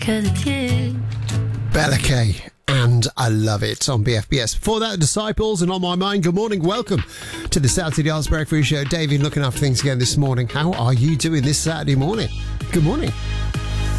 'cause it's you. Bella Kay, and I love it on BFBS. Before that, Disciples and On My Mind. Good morning, welcome to the Saturday Arts Breakfast Show. Davey looking after things again this morning. How are you doing this Saturday morning? Good morning.